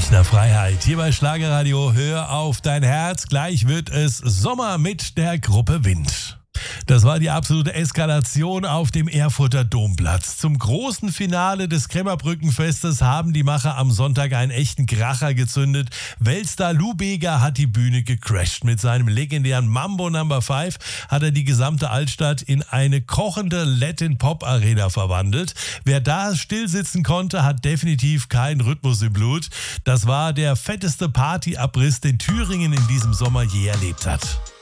Münchner Freiheit. Hier bei Schlagerradio, hör auf dein Herz. Gleich wird es Sommer mit der Gruppe Wind. Das war die absolute Eskalation auf dem Erfurter Domplatz. Zum großen Finale des Krämerbrückenfestes haben die Macher am Sonntag einen echten Kracher gezündet. Weltstar Lou Bega hat die Bühne gecrasht. Mit seinem legendären Mambo No. 5 hat er die gesamte Altstadt in eine kochende Latin-Pop-Arena verwandelt. Wer da still sitzen konnte, hat definitiv keinen Rhythmus im Blut. Das war der fetteste Partyabriss, den Thüringen in diesem Sommer je erlebt hat.